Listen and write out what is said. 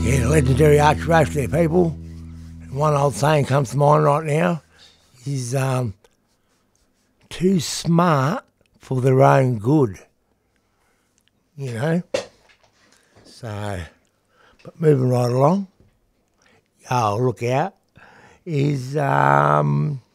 Yeah, legendary arch roast there, people. And one old saying comes to mind right now is too smart for their own good. You know? So, but moving right along, oh, look out, is